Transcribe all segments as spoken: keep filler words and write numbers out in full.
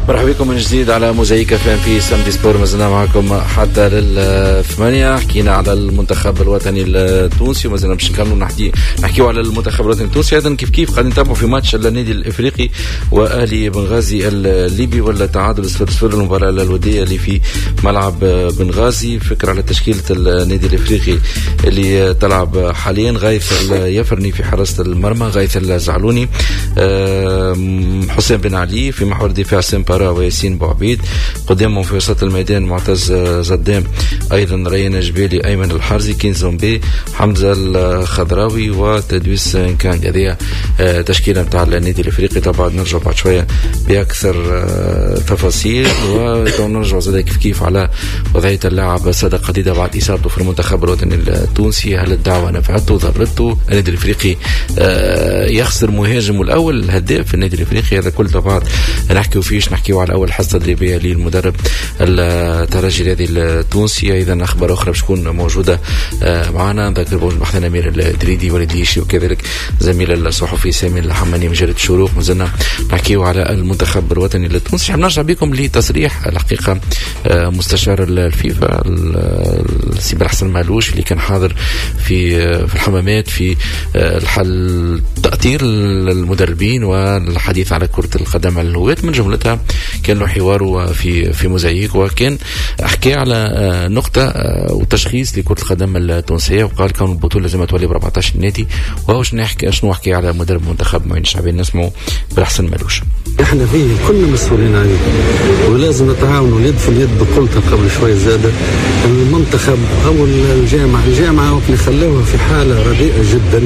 مرحبا بكم من جديد على موزايك فان في سامدي سبور. مازلنا معكم حتى للثمانية. حكينا على المنتخب الوطني التونسي ومازلنا باش نكملوا نحكي نحكيوا على المنتخب الوطني التونسي. ايضا كيف كيف قاعدين نتابعوا في ماتش النادي الافريقي واهلي بنغازي الليبي ولا تعادل صفر صفر المباراة الودية اللي في ملعب بنغازي. فكرة على تشكيلة النادي الافريقي اللي تلعب حاليا: غايث اليفرني في حراسة المرمى، غايث الزعلوني، حسين بن علي في محور الدفاع، سيمبارا وياسين بوعبيد، قدامهم في وسط الميدان معتز زدام، ايضا ريان جبالي، ايمن الحرزي، كينزومبي، حمزه الخضراوي وتدويس كانج. هذه تشكيله نتاع النادي الافريقي. طبعا نرجع بعد شويه باكثر تفاصيل ونرجع زاد كيف كيف على وضعيه اللاعب صادق قديده بعد اصابته في المنتخب الوطني التونسي. هل الدعوه نفعته ضرته؟ النادي الافريقي يخسر مهاجمه الاول الهداف في النادي الافريقي. هذا كل طبعا نحكيو فيش نحكيو على اول حصه تدريبيه للمدرب الترجي الرياضي التونسي. ايضا اخبار اخرى بتكون موجوده معنا. نذكر بحثنا امير الدريدي والديشي وكذلك زميل الصحفي سامي الحماني من جريده الشروق. مازلنا نحكيو على المنتخب الوطني التونسي. نرجع بكم لتصريح الحقيقه مستشار الفيفا السي بالحسن مالوش اللي كان حاضر في في الحمامات في الحل تأطير المدربين والحديث على كرة القدم على الهوات. من جملتها كان له حوار في في موزايك، وكان حكى على نقطة وتشخيص لكرة القدم التونسية، وقال كون البطولة لازم تولي ب أربعطاش النادي. وهو شنو حكى شنو حكى على مدرب منتخب معين الشعبي. نسمعوا بالحسن مالوش. احنا فيه كلنا مسؤولين عليه ولازم نتعاونوا اليد في اليد. قلتها قبل شوي زادة المنتخب او الجامعة الجامعة وكنا خلوها في حالة رديئة جدا،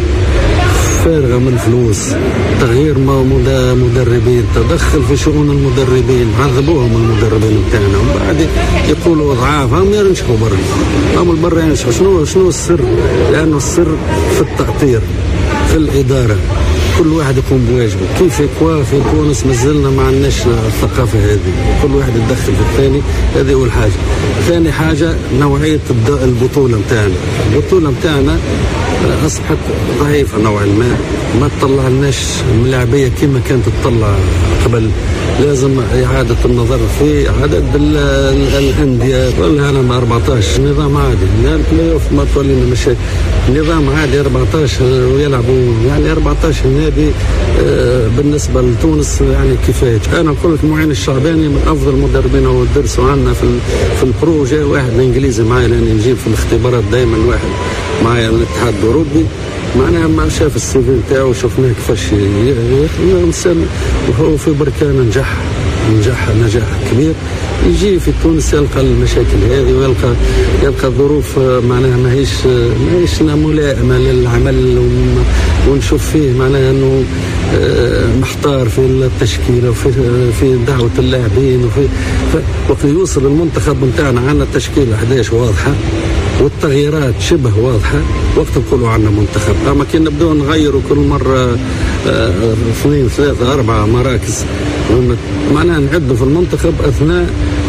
فارغة من فلوس، تغيير مدربين، تدخل في شؤون المدربين، عذبوهم المدربين بتاعنا وبعد يقولوا اضعاف هم ينشحوا برا هم البر ينشحوا. شنو شنو السر؟ لانه السر في التأطير في الإدارة، كل واحد يقوم بواجبه. كيف يكوا في تونس مازلنا ما عندناش الثقافة هذه، كل واحد يتدخل في الثاني. هذه أول حاجة. ثاني حاجة نوعية البطولة متاعنا. البطولة متاعنا أصبحت ضعيفة نوعا ما، ما تطلع لناش ملاعبية كما كانت تطلع قبل. لازم إعادة النظر في عدد الأندية. قلنا أنا مع أربعطاش نظام عادي، يعني ما تولينا مشاكل. نظام عادي أربعطاش ويلعبوا يعني أربعطاش نادي بالنسبة لتونس يعني كفاية. أنا أقول لك معين الشعباني من أفضل المدربين هو درسوا عنا في في البروجي. واحد الإنجليزي معي لأني نجيب في الاختبارات دائما واحد معي من الاتحاد الأوروبي، معناها ما شاف السي في نتاعو وشفناه كيفاش يسمى، وهو في بركان نجح نجح نجاح كبير. يجي في تونس يلقى المشاكل هذه ويلقى يلقى ظروف معناها ماهيش ماهيش ملائمة للعمل، ونشوف فيه معناها انه محتار في التشكيله وفي في دعوه اللاعبين. وفي وقت يوصل المنتخب نتاعنا عندنا تشكيله أحد عشر واضحه والتغييرات شبه واضحه، وقت نقولوا عندنا منتخب. اما كي نبداو نغيروا كل مره اثنين ثلاثه اربعه مراكز معناها نعدوا في المنتخب اثناء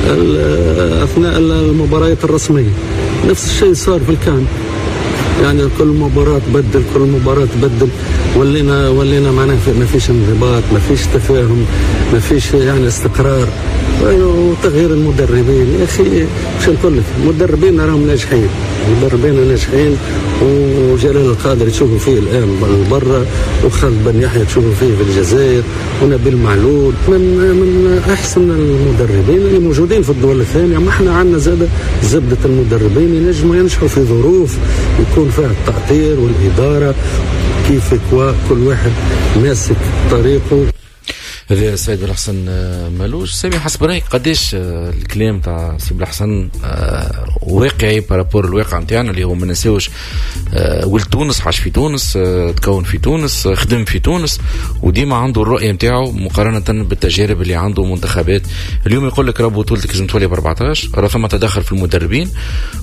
اثناء المباريات الرسميه. نفس الشيء صار في الكان، يعني كل مباراة بدل كل مباراة بدل ولينا ولينا معناها ما فيش انضباط، ما فيش تفاهم، ما فيش يعني استقرار. وتغيير المدربين يا اخي مش نقول لك المدربين راهم ناجحين، مدربين ناجحين، وجلال القادر تشوفوا فيه الان برا، وخالد بن يحيى تشوفوا فيه في الجزائر، ونبيل معلول من من احسن المدربين اللي موجودين في الدول الثانيه. ما احنا عندنا زاد زبده المدربين ينجموا ينجحوا في ظروف يكون فيها التأطير والاداره كيف يكوا كل واحد ماسك طريقه. هذا السيد بالحسن مالوش. سامي حسب رايك قديش الكلام تاع سي بالحسن واقعي بارابور الواقع نتاعنا اللي هو ما نساوش ولد تونس، عاش في تونس، تكون في تونس، خدم في تونس، وديما عنده الرؤيه نتاعو مقارنه بالتجارب اللي عنده منتخبات. اليوم يقول لك راه بطولتك لازم تولي ب أربعطاش، راه ثم تدخل في المدربين،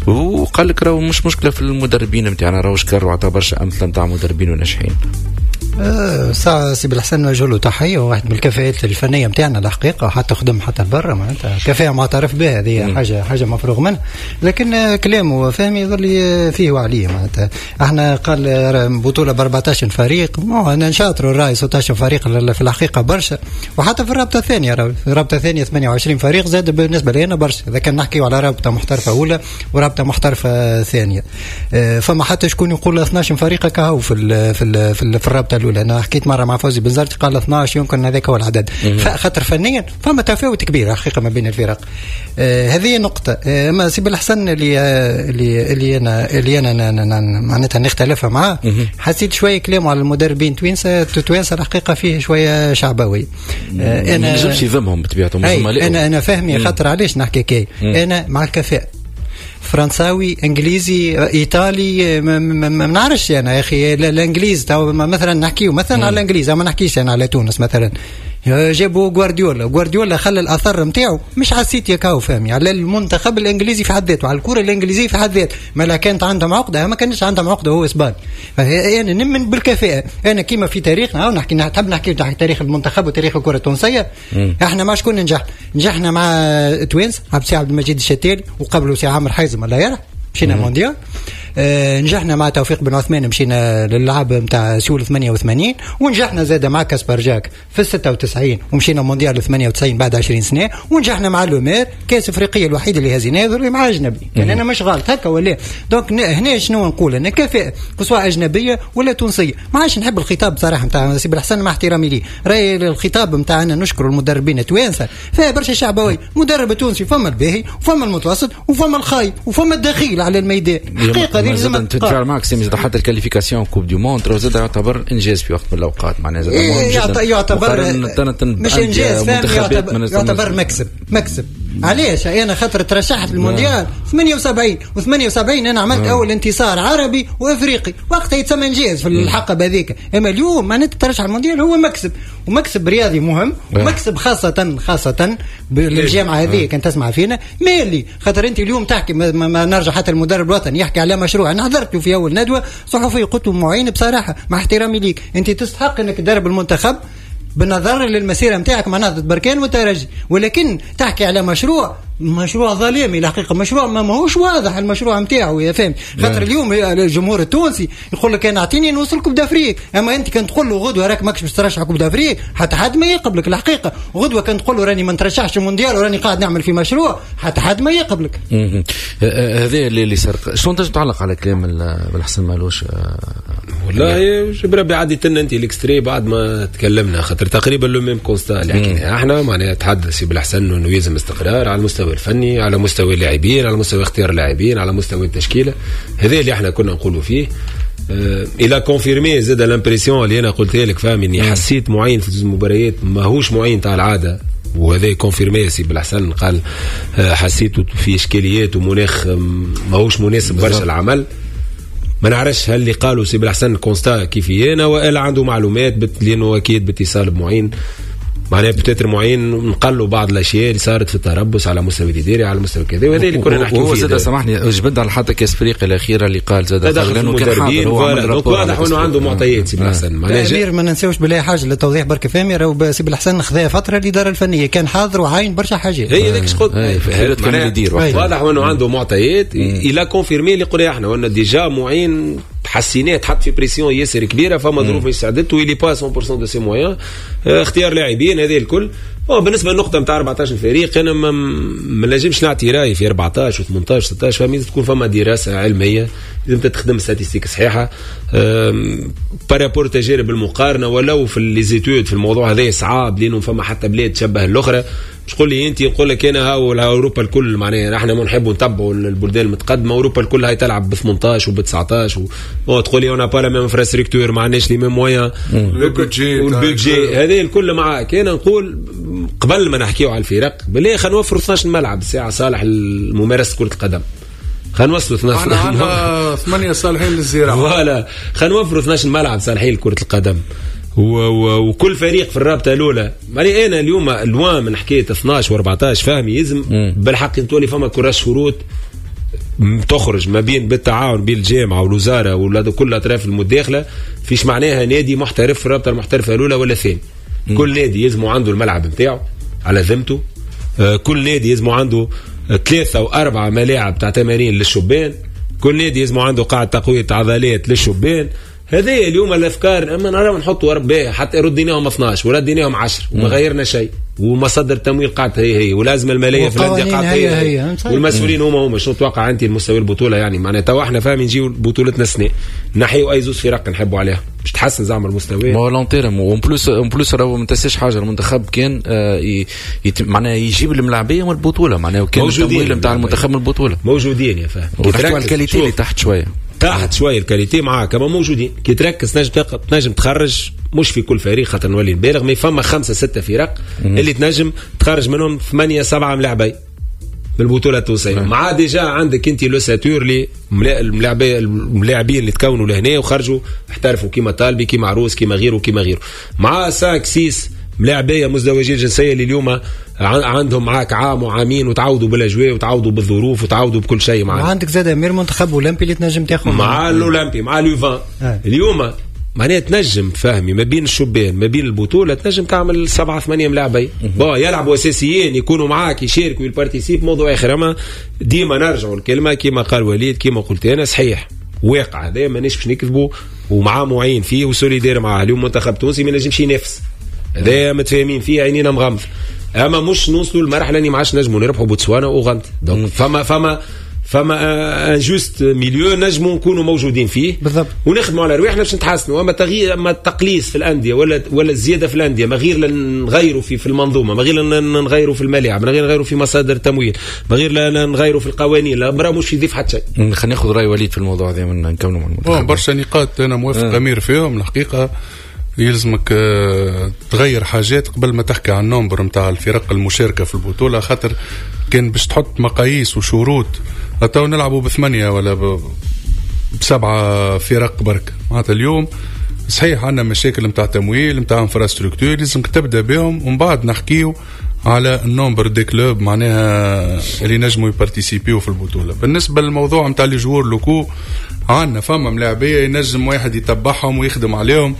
وقال لك راه مش مشكله في المدربين نتاعنا، راه شكر وعطى برشا امثله نتاع مدربين وناجحين. أه ساعة سي بالحسن نوجه له تحية، واحد من الكفاءات الفنية متاعنا الحقيقة، حتى خدم حتى لبرا معناتها كفاءة معترف بها، هذه حاجة حاجة مفروغ منها، لكن آه كلامه فهمي يظل فيه وعليه معناتها. احنا قال بطولة ب أربعطاش فريق، انا نشاطروا الراي ستة عشر فريق في الحقيقة برشا، وحتى في الرابطة الثانية الرابطة الثانية ثمانية وعشرين فريق زاد بالنسبة لنا برشا، إذا كان نحكي على رابطة محترفة أولى ورابطة محترفة ثانية. آه فما حتى شكون يقول اثناش فريق كهو في ال في ال في, ال في الرابطة الأولى. أنا حكيت مرة مع فوزي بنزرتي قال اثناش، يمكن هذاك هو العدد، فخاطر فنيا فما تفاوت كبير حقيقة ما بين الفرق. آه هذه نقطة. آه ما سي بالحسن اللي اللي اللي أنا اللي أنا معناتها نختلفها معاه، حسيت شوية كلامه على المدربين توينسا توينسا الحقيقة فيه شوية شعبوي. آه أنا نجمش يذمهم بطبيعتهم، أنا أنا فاهمي خاطر علاش نحكي كي أنا مع الكفاءة فرنساوي انجليزي ايطالي ما نعرفش انا يا اخي. الانجليز مثلا نحكيو مثلا على الانجليز، ما نحكيش انا على تونس مثلا. جابوا غوارديولا، غوارديولا خلى الاثر نتاعو مش على السيتي كاو فهمي، على المنتخب الانجليزي في حد ذاته، على الكره الانجليزيه في حد ذاته. ما لا كانت عندهم عقده، ما كانش عندهم عقده هو اسباني. انا نمن بالكفاءه. انا كيما في تاريخنا او نحكي نحب نحكي تاع تاريخ المنتخب وتاريخ الكره التونسيه، احنا ما شكون ننجح نجحنا مع توينس عبد السي عبد المجيد الشتيلي، وقبله سي عامر حيزم الله يرحمه مشينا مونديال. آه نجحنا مع توفيق بن عثمان مشينا للعب نتاع سيول ثمانية وثمانين، ونجحنا زاد مع كاسبر جاك في ستة وتسعين ومشينا مونديال ثمانية وتسعين بعد عشرين سنة، ونجحنا مع لومير كاس افريقيا الوحيد اللي هزيناه اللي مع اجنبي. يعني انا مش غلط هكا ولا دونك هنا شنو نقول انا كفاءه سواء اجنبيه ولا تونسيه. ما عادش نحب الخطاب بصراحه نتاع سي بالحسن مع احترامي ليه، راي الخطاب نتاعنا نشكر المدربين التوانسه فيها برشا شعبوي. مدرب تونسي فما الباهي وفما المتوسط وفما الخايب وفما الدخيل على الميدان. حقيقه هذه لازم تتفاعل معك سيمي. حتى الكاليفيكاسيون كوب دو موند زاد يعتبر انجاز في وقت من الاوقات، معناها زاد مهم يعتبر مش انجاز، يعتبر, يعتبر مكسب مكسب. علاش انا خاطر ترشحت للمونديال ثمانية وسبعين وثمانية وسبعين انا عملت أوه. اول انتصار عربي وافريقي، وقتها يتسمى انجاز في الحقبه هذيك. اما اليوم ما ترشح المونديال هو مكسب، ومكسب رياضي مهم، ومكسب خاصه خاصه بالجامعه هذه كانت تسمع فينا مالي. خاطر انت اليوم تحكي ما, ما نرجع حتى المدرب الوطني يحكي على مشروع. انا حضرت في اول ندوه صحفي قلت معين بصراحه مع احترامي ليك، انت تستحق انك تدرب المنتخب بالنظر للمسيره نتاعك مع نهضة بركان والترجي، ولكن تحكي على مشروع مشروع ظلامي الحقيقه، مشروع ما ماهوش واضح المشروع نتاعو يا فهمت. خاطر اليوم الجمهور التونسي يقول لك انا اعطيني نوصل كوب دافريك، اما انت كنت تقول له غدوه راك ماكش باش ترشح كوب دافريك حتى حد ما يقبلك. الحقيقه غدوه كنت تقول له راني ما نترشحش المونديال وراني قاعد نعمل في مشروع حتى حد ما يقبلك. هذا اللي اللي سرق. شلون تنجم تعلق على كلام بالحسن مالوش؟ والله بربي عديت لنا انت الاكستري بعد ما تكلمنا، خاطر تقريبا لو ميم كونستا اللي حكينا احنا معناها تحدث بالحسن انه يلزم استقرار على المستوى الفني، على مستوى اللاعبين، على مستوى اختيار اللاعبين، على مستوى التشكيله. هذا اللي احنا كنا نقولوا فيه. أه الى كونفيرمي زاد الامبريسيون اللي انا قلتها لك فاهم اني حسيت معين في المباريات ماهوش معين تاع العاده، وهذا كونفيرمي سي بالحسن قال أه حسيته في اشكاليات ومناخ ماهوش مناسب برشا العمل. ما نعرفش هل اللي قالوا سي بالحسن كونستا كيفيانا والا عنده معلومات بت... لانه اكيد باتصال بمعين معناها بتاتر معين نقلوا بعض الاشياء اللي صارت في التربص على مستوى الاداري على مستوى كذا، وهذا اللي كنا نحكي فيه. هو زاد سامحني جبد على حتى كاس افريقيا الاخيره اللي قال زاد لانه كان حاضر واضح انه عنده معطيات سي بالحسن. معناها ما ننساوش بلا حاجه للتوضيح برك فهمي، راهو سي بالحسن خذا فتره الاداره الفنيه كان حاضر وعاين برشا حاجات. هي هذيك شغل كان يدير واضح انه عنده معطيات الى كونفيرمي اللي قلنا احنا وان ديجا معين حسينات حط في بريسيون ياسر كبيره، فما ظروف مش ساعدته ويلي با مية بالمية دو سي مويان اختيار لاعبين هذه الكل. بالنسبه للنقطه نتاع أربعطاش فريق انا ما, ما نجمش نعطي راي في أربعطاش و ثمنطاش و ستطاش، فميز تكون فما دراسه علميه لازم تخدم ستاتستيك صحيحه بارابور تجارب المقارنه ولو في ليزيتود في الموضوع هذا صعاب لانه فما حتى بلاد تشبه الاخرى. مش تقول لي انت نقول لك انا هاو اوروبا الكل معناها احنا ما نحبوا نتبعوا البلدان المتقدمه، اوروبا الكل هاي تلعب ب ثمنطاش وب تسعطاش و تقول لي انا با لا ميم انفراستركتور ما عندناش لي ميم مويان والبودجي هذه الكل معاك. انا نقول قبل ما نحكيو على الفرق بالله خلينا نوفروا اثناش ملعب ساعه صالح لممارسه كره القدم، خلينا نوصلوا اثناش احنا ثمانية صالحين للزراعه فوالا خلينا نوفروا اثناش ملعب صالحين لكره القدم و... و... وكل فريق في الرابطه الاولى. ماني انا اليوم لوان من حكايه اثناش وأربعطاش فاهمي يلزم بالحق تولي فما كراش شروط تخرج ما بين بالتعاون بين الجامعه والوزاره ولا كل الاطراف المتداخله، فيش معناها نادي محترف في الرابطه المحترفه الاولى ولا ثاني. كل نادي يلزمو عنده الملعب نتاعو على ذمته، كل نادي يلزمو عنده ثلاثه واربعه ملاعب تاع تمارين للشبان، كل نادي يلزمو عنده قاعده تقويه عضلات للشبان. هذه اليوم الافكار اما نرى نحطوا رباه حتى رديناهم اثناش ورديناهم عشرة وما غيرنا شيء، ومصدر التمويل قاعدة هي هي، والازمه الماليه في الانديه قاعدة هي, هي, هي. والمسؤولين هما هما. شنو تتوقع انت المستوى البطوله؟ يعني معناتها تو احنا فاهمين نجيو بطولتنا السنه نحيو اي زوز فرق نحبوا عليها باش تحسن زعما المستوى. ما لون تيرم اون بلوس اون بلوس راهو ما تنساش حاجه، المنتخب كان آه معناها يجيب الملاعبيه من البطوله، معناها كان التمويل نتاع المنتخب من البطوله موجودين يا فاهم. كيف الكاليتي اللي تحت شويه تحت شويه الكاليتي معاه كما موجودين. كي تركز تنجم تنجم تخرج مش في كل فريق خاطر نولي نبالغ، ما فما خمسه سته فرق اللي تنجم تخرج منهم ثمانيه سبعه ملاعبين بالبطوله التونسيه. مع ديجا عندك انت لو ساتور لي الملاعبين الملاعبين اللي تكونوا لهنا وخرجوا احترفوا كيما طالبي كيما عروس كيما غيره كيما غيره. مع ساك سيس ملاعبيه مزدوجين الجنسيه اللي اليوم عندهم معاك عام وعامين وتعودوا بالاجواء وتعودوا بالظروف وتعودوا بكل شيء معاك. وعندك زاد امير منتخب اولمبي اللي تنجم تاخذ مع الاولمبي مع اليوفان اليوم معناها تنجم فهمي ما بين الشبان ما بين البطوله تنجم تعمل سبعه ثمانيه ملاعبين با يلعبوا اساسيين يكونوا معاك يشاركوا يبارتيسيب. موضوع اخر اما ديما نرجعوا الكلمه كما قال وليد كما قلت انا صحيح واقع هذا مانيش باش نكذبوا ومعاه معين فيه وسوليدير معاه. اليوم منتخب تونسي ما ينجمش ينافس هذا متفاهمين فيه عينينا مغمض، اما مش نوصلوا لمرحله اللي ما عادش نجموا نربحوا بوتسوانا وغنت. دونك فما فما فما ان جوست ميليو نجموا نكونوا موجودين فيه بالضبط ونخدموا على رواحنا باش نتحسنوا. اما تغيير اما التقليص في الانديه ولا ولا الزياده في الانديه ما غير نغيروا في في المنظومه، ما غير نغيروا في الملاعب، ما غير نغيروا في مصادر التمويل، ما غير نغيروا في القوانين، لا مرا مش يضيف حتى شيء. خلينا ناخذ راي وليد في الموضوع هذا من نكملوا مع المنتخب. برشا نقاط انا موافق آه. امير فيهم الحقيقه. يلزمك تغير حاجات قبل ما تحكي عن النمبر نتاع الفرق المشاركه في البطوله، خاطر كان باش تحط مقاييس وشروط تو نلعبوا بثمانيه ولا بسبعه فرق برك. معناتها اليوم صحيح عندنا مشاكل نتاع تمويل نتاع انفراستركتور لازمك تبدا بهم ومن بعد نحكيو على النمبر دي كلوب معناها اللي نجموا يبارتيسيبيو في البطوله. بالنسبه للموضوع نتاع لي جوور لوكو عندنا فما ملاعبيه ينجم واحد يتبعهم ويخدم عليهم.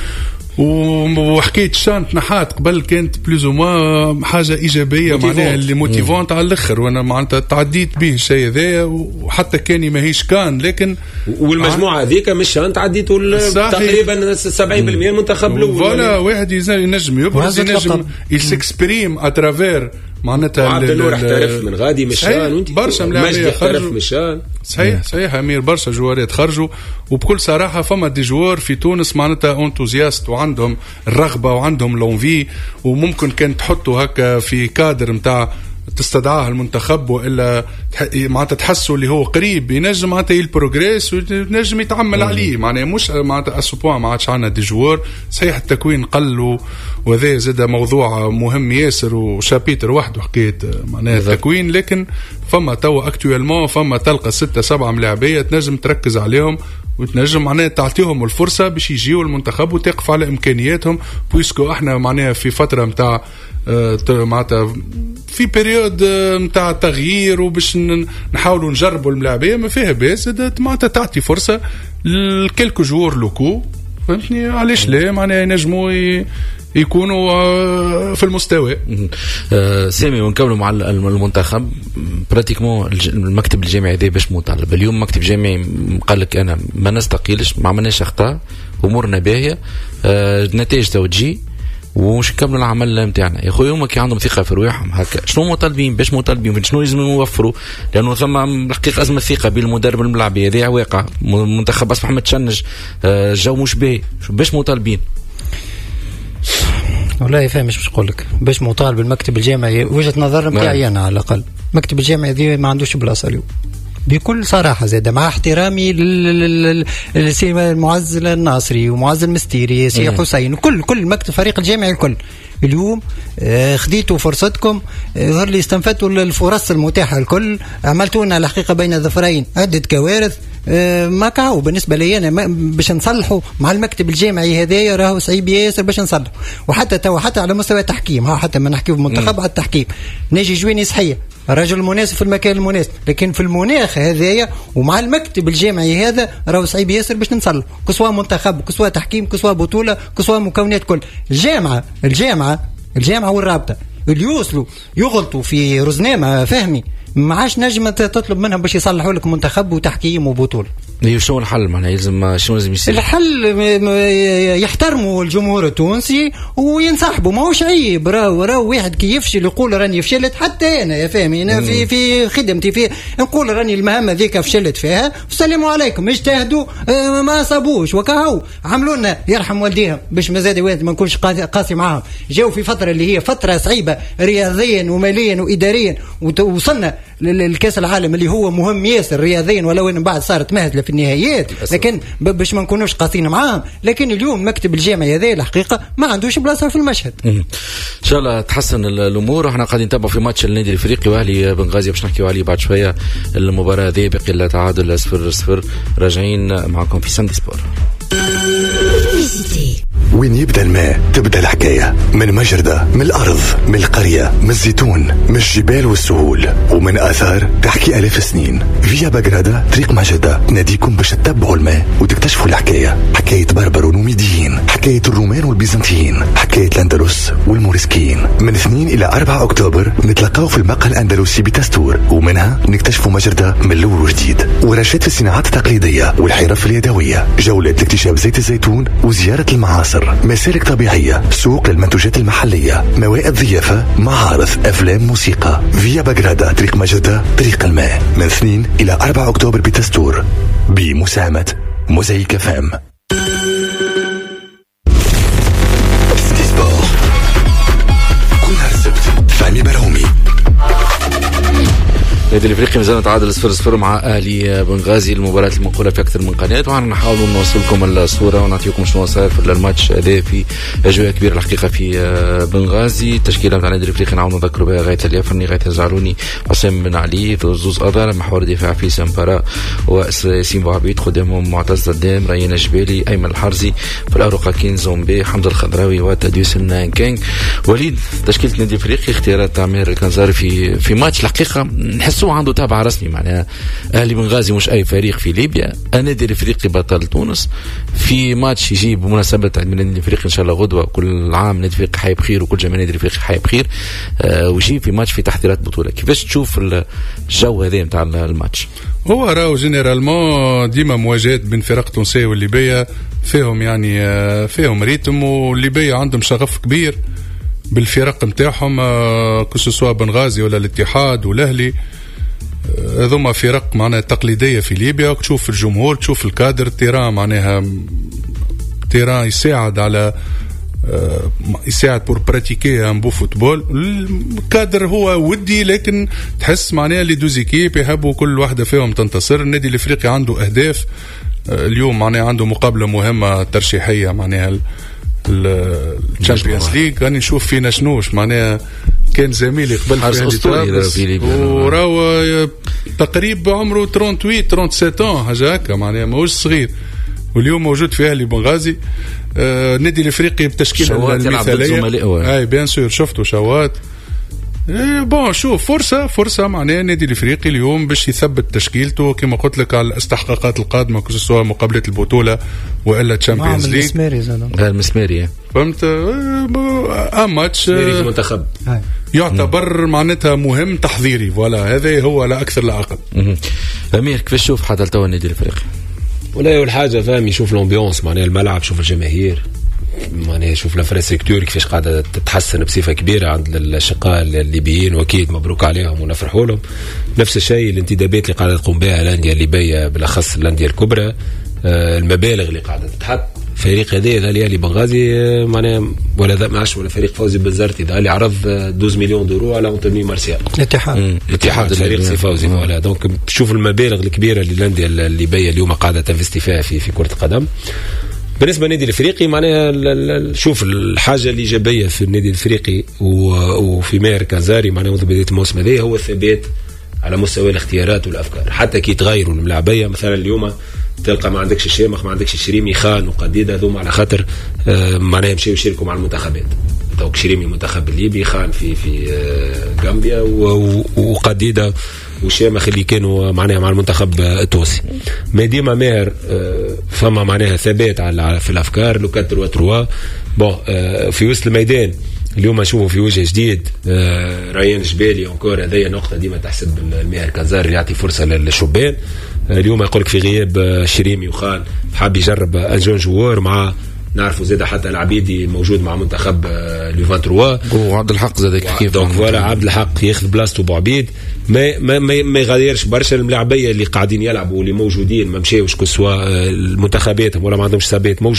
وحكيت شانت نحات قبل كانت بلوز ما حاجه ايجابيه معناها اللي موتيفونت على الاخر، وانا معناتها تعديت به الشيء هذا وحتى كاني ماهيش كان لكن والمجموعه هذيك مش انت عديتوا تقريبا سبعين بالمئة المنتخب الاول ولا واحد ينجم يبرز ينجم يسكسبريم اترافير معناتها عبد النور احترف من غادي مشان وانت برشا ملاعبيه خرجوا مشان صحيح صحيح امير برشا جوارات خرجوا. وبكل صراحه فما دي جوار في تونس معناتها انتوزياست وعندهم الرغبه وعندهم لونفي، وممكن كان تحطوا هكا في كادر نتاع تستدعاه المنتخب والا معناتها تحسوا اللي هو قريب ينجم معناتها البروغريس وينجم يتعمل مم. عليه معناها مش معناتها اسبوع ما عادش عندنا دي جوار. صحيح التكوين قل وذا زاد موضوع مهم ياسر وشابيتر وحده حكايه معناها التكوين، لكن فما توا اكتويلمون فما تلقى ستة سبعة ملاعبيه تنجم تركز عليهم وتنجم معناها تعطيهم الفرصه باش يجيو المنتخب وتقف على امكانياتهم. بويسكو احنا معناها في فتره نتاع معناتها في بريود نتاع تغيير وباش نحاولوا نجربوا الملاعبيه ما فيها باس معناتها تعطي فرصه لكلكو جوور لوكو فهمتني علاش لا معناها ينجموا يكونوا في المستوى. أه سامي ونكملوا مع المنتخب براتيكمون المكتب الجامعي هذا باش مطالب اليوم مكتب جامعي قال لك انا ما نستقيلش ما عملناش اخطاء امورنا باهيه أه نتائج تو تجي ومش نكملوا العمل نتاعنا يا خويا. هما كي عندهم ثقه في رواحهم هكا شنو مطالبين باش مطالبين شنو لازم يوفروا، لانه ثم الحقيقه ازمه ثقه بين المدرب والملاعبيه هذه واقع. المنتخب اصبح متشنج الجو مش باهي باش مطالبين. والله فاهمش باش نقول لك باش مطالب المكتب الجامعي وجهه نظر نتاعي انا على الاقل. المكتب الجامعي ذي ما عندوش بلاصه اليوم بكل صراحة زادة مع احترامي للسي المعز الناصري ومعز المستيري سي حسين وكل كل مكتب فريق الجامعي الكل اليوم خديتوا فرصتكم ظهر لي استنفدتوا الفرص المتاحة الكل عملتونا الحقيقة بين ظفرين عدة كوارث آه ما كاو بالنسبه لي انا باش نصلحوا مع المكتب الجامعي هذايا راهو صعيب ياسر باش نصلحوا. وحتى تو حتى على مستوى التحكيم، ها حتى ما نحكيو بالمنتخب على التحكيم، ناجي جويني صحيه الرجل المناسب في المكان المناسب، لكن في المناخ هذايا ومع المكتب الجامعي هذا راهو صعيب ياسر باش نصلحوا، كسوا منتخب كسوا تحكيم كسوا بطوله كسوا مكونات كل. الجامعه الجامعه الجامعه والرابطه اللي يوصلوا يغلطوا في رزنامه فهمي ما عادش نجم تطلب منهم باش يصلحوا لك منتخب وتحكيم وبطوله. شنو الحل معناها؟ يلزم شنو لازم يصير؟ الحل يحترموا الجمهور التونسي وينسحبوا، ما هوش عيب. راهو راهو واحد كي يفشل يقول راني فشلت، حتى انا يا فهمي انا في في خدمتي في نقول راني المهمه ذيك فشلت فيها، السلام عليكم اجتهدوا اه ما صابوش وكاهو عملوا لنا يرحم والديهم باش مازال ما نكونش قاسي معاهم. جاوا في فتره اللي هي فتره صعيبه رياضيا وماليا واداريا، ووصلنا للكاس العالم اللي هو مهم ياسر رياضيا، ولو ان بعد صارت مهزله في النهايات، لكن باش ما نكونوش قاسين معاهم. لكن اليوم مكتب الجامعي هذا الحقيقه ما عندوش بلاصه في المشهد. ان شاء الله تحسن الامور. احنا قاعدين نتابعوا في ماتش النادي الافريقي واهلي بنغازي باش نحكيوا عليه بعد شويه. المباراه هذه بقي لها تعادل صفر صفر. راجعين معكم في ساندي سبور. وين يبدأ الماء تبدأ الحكاية، من مجردة، من الأرض، من القرية، من الزيتون، من الجبال والسهول، ومن آثار تحكي ألف سنين. فيا بقرادة طريق مجردة ناديكم باش تتبعوا الماء وتكتشفوا الحكاية. حكاية بربر ونوميديين، حكاية الرومان والبيزنطيين، حكاية الأندلس والموريسكيين. من اثنين إلى أربعة أكتوبر نتلقاو في المقهى الأندلسي بتستور، ومنها نكتشفوا مجردة من الأول وجديد، ورشاد في الصناعات التقليدية والحرف اليدوية، جولة لاكتشاف زيت الزيتون وزيارة المعاصر، مسالك طبيعية، سوق للمنتوجات المحلية، موائد ضيافة، معارض، أفلام، موسيقى. فيا بقرادة طريق مجردة طريق الماء، من اثنين إلى أربعة أكتوبر بتستور، بمساهمة موزايك فام. كلها السبت فهمي برومي. النادي الافريقي مازال تعادل صفر صفر مع اهلي بنغازي. المباراه المنقوله في اكثر من قناه، وعنا نحاولوا نوصل لكم الصوره ونعطيكم شنو صار في الماتش هذا في اجواء كبيره الحقيقه في بنغازي. التشكيله نتاع النادي الافريقي نعاودوا نذكروا بها: غاية اليافرني، غاية الزعلوني، حسام بن علي، زوز اضال، محور الدفاع في سامبارا وياسين بوعبيد، قدامهم معتز الدام، ريان الجبالي، ايمن الحرزي، في الاروقه كين زومبي، حمد الخضراوي وتاديوس النانكينغ. وليد، تشكيله النادي الافريقي اختيارات عامر الكنزاري في في ماتش الحقيقه نحس عنده تابع رسمي، معناها اهلي بنغازي مش اي فريق في ليبيا، النادي الافريقي بطل تونس في ماتش يجيب بمناسبه عيد ميلاد النادي الافريقي ان شاء الله غدوه. كل عام النادي الافريقي حي بخير وكل جماهير النادي الافريقي حي بخير. آه ويجيب في ماتش في تحضيرات بطوله. كيفاش تشوف الجو هذا نتاع الماتش؟ هو راهو جينيرالمون ديما مواجهات بين فرق تونسيه والليبيه فيهم يعني فيهم ريتم، والليبيه عندهم شغف كبير بالفرق نتاعهم، كسوا بنغازي ولا الاتحاد والاهلي. هذوما فرق معناها تقليديه في ليبيا. تشوف الجمهور، تشوف الكادر، تيران معناها تيران يساعد على يساعد بور براتيكي ان بو فوتبول. الكادر هو ودي، لكن تحس معناها لي دوز ايكيب يحبوا كل واحده فيهم تنتصر. النادي الافريقي عنده اهداف اليوم، معناها عنده مقابله مهمه ترشيحيه معناها الشامبيونز ليج. راني نشوف فينا شنوش معناها كان زميلي قبل في وراو تقريبا عمره ثمانية وثلاثين سبعة عشر حاجه هكا، معناها ماهوش صغير، واليوم موجود في اهلي بنغازي. آه النادي الافريقي بتشكيله المثاليه. اي بيان سور شفتوا شوات. إيه بون شوف فرصة فرصة معناها النادي الافريقي اليوم باش يثبت تشكيلته كما قلت لك على الاستحقاقات القادمة، كسوا مقابلة البطولة والا تشامبيونز ليج. المسماري فهمت. اه ماتش المنتخب يعتبر معناتها مهم تحضيري، ولا هذا هو لا اكثر لا اقل. امير كيفاش تشوف حتى تو النادي الافريقي؟ ولا اول حاجة فاهم يشوف الامبيونس معناها الملعب، شوف الجماهير معناها، شوف الانفراستركتور كيفاش قاعده تتحسن بصفه كبيره عند الاشقاء الليبيين، واكيد مبروك عليهم ونفرحوا لهم. نفس الشيء الانتدابات اللي قاعده تقوم بها الانديه الليبيه بالاخص الانديه الكبرى، آه المبالغ اللي قاعده تتحط. فريق هذا اللي بنغازي آه معناها ولا ذا معش ولا فريق فوزي بنزرتي ده اللي عرض اثناشر مليون دورو على اونتوني مارسيال الاتحاد الاتحاد فريق سي فوزي. ولا دونك شوف المبالغ الكبيره اللي الانديه الليبيه اليوم قاعده تنفستي فيها في في كره القدم. بالنسبه للنادي الافريقي معناها شوف الحاجه الايجابيه في النادي الافريقي وفي ماهر كازاري معناها منذ بدايه الموسم هذا هو الثبات على مستوى الاختيارات والافكار. حتى كي يتغيروا الملاعبيه مثلا اليوم تلقى ما عندكش الشامخ ما عندكش الشريمي خان وقديده هذوما على خاطر آه معناها يمشيو يشاركوا مع المنتخبات. توك شريمي المنتخب الليبي خان في في آه غامبيا وقديده والشامخ اللي كانوا معناها مع المنتخب التونسي. ما ديما ماهر آه فما معناها ثبات على في الافكار لو كاتر وتروا بون آه في وسط الميدان. اليوم نشوفوا في وجه جديد آه ريان جبالي انكور هذه نقطه ديما تحسب الماهر كازار يعطي فرصه للشبان. آه اليوم يقول لك في غياب آه شريمي وخان حاب يجرب ان جون جوار مع نعرفوا زاد حتى العبيدي موجود مع منتخب آه لو ثلاثة وعشرين وعبد الحق زاد كيف دونك فوالا عبد الحق ياخذ بلاصته بوعبيد. ما ما ما يغادرش برشا الملاعبيه اللي قاعدين يلعبوا واللي موجودين ما مشاوش كسوا المنتخبات ولا ما عندهمش ثبات